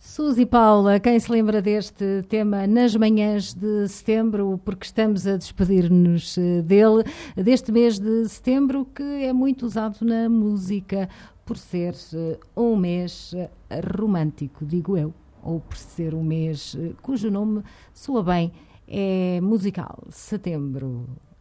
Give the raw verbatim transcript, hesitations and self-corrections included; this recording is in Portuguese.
Suzy Paula, quem se lembra deste tema nas manhãs de setembro, porque estamos a despedir-nos dele, deste mês de setembro, que é muito usado na música por ser um mês romântico, digo eu, ou por ser um mês cujo nome soa bem, é musical. Setembro.